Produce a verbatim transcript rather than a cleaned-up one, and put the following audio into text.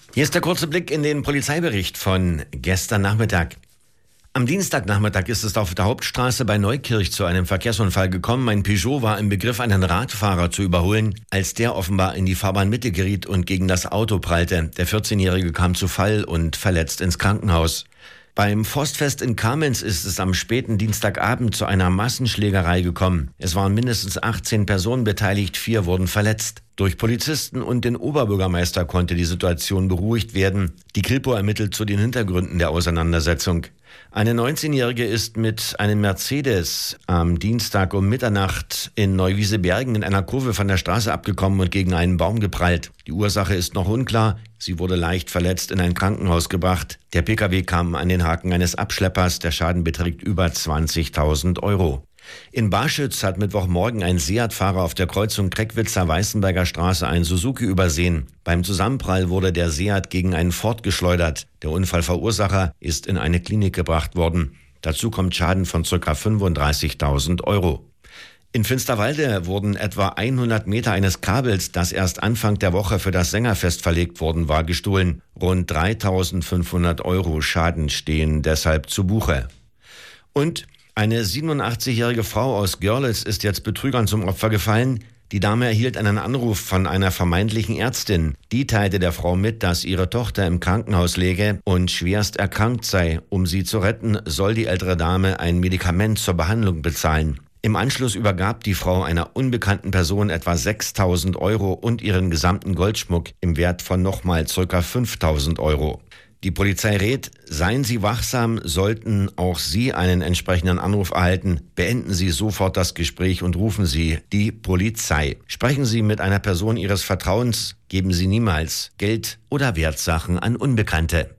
Hier ist der kurze Blick in den Polizeibericht von gestern Nachmittag. Am Dienstagnachmittag ist es auf der Hauptstraße bei Neukirch zu einem Verkehrsunfall gekommen. Ein Peugeot war im Begriff, einen Radfahrer zu überholen, als der offenbar in die Fahrbahnmitte geriet und gegen das Auto prallte. Der vierzehnjährige kam zu Fall und verletzt ins Krankenhaus. Beim Forstfest in Kamenz ist es am späten Dienstagabend zu einer Massenschlägerei gekommen. Es waren mindestens achtzehn Personen beteiligt, vier wurden verletzt. Durch Polizisten und den Oberbürgermeister konnte die Situation beruhigt werden. Die Kripo ermittelt zu den Hintergründen der Auseinandersetzung. Eine neunzehnjährige ist mit einem Mercedes am Dienstag um Mitternacht in Neuwiese-Bergen in einer Kurve von der Straße abgekommen und gegen einen Baum geprallt. Die Ursache ist noch unklar. Sie wurde leicht verletzt in ein Krankenhaus gebracht. Der Pkw kam an den Haken eines Abschleppers. Der Schaden beträgt über zwanzigtausend Euro. In Barschütz hat Mittwochmorgen ein Seat-Fahrer auf der Kreuzung Kreckwitzer-Weißenberger Straße einen Suzuki übersehen. Beim Zusammenprall wurde der Seat gegen einen Ford geschleudert. Der Unfallverursacher ist in eine Klinik gebracht worden. Dazu kommt Schaden von ca. fünfunddreißigtausend Euro. In Finsterwalde wurden etwa hundert Meter eines Kabels, das erst Anfang der Woche für das Sängerfest verlegt worden war, gestohlen. Rund dreitausendfünfhundert Euro Schaden stehen deshalb zu Buche. Und eine siebenundachtzigjährige Frau aus Görlitz ist jetzt Betrügern zum Opfer gefallen. Die Dame erhielt einen Anruf von einer vermeintlichen Ärztin. Die teilte der Frau mit, dass ihre Tochter im Krankenhaus läge und schwerst erkrankt sei. Um sie zu retten, soll die ältere Dame ein Medikament zur Behandlung bezahlen. Im Anschluss übergab die Frau einer unbekannten Person etwa sechstausend Euro und ihren gesamten Goldschmuck im Wert von nochmal ca. fünftausend Euro. Die Polizei rät, seien Sie wachsam, sollten auch Sie einen entsprechenden Anruf erhalten, beenden Sie sofort das Gespräch und rufen Sie die Polizei. Sprechen Sie mit einer Person Ihres Vertrauens, geben Sie niemals Geld oder Wertsachen an Unbekannte.